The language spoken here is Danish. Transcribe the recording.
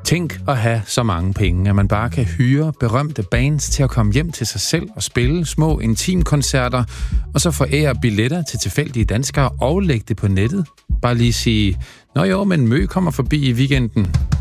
Tænk at have så mange penge, at man bare kan hyre berømte bands til at komme hjem til sig selv og spille små intimkoncerter, og så forære billetter til tilfældige danskere og lægge det på nettet. Bare lige sige, nå jo, men Mø kommer forbi i weekenden.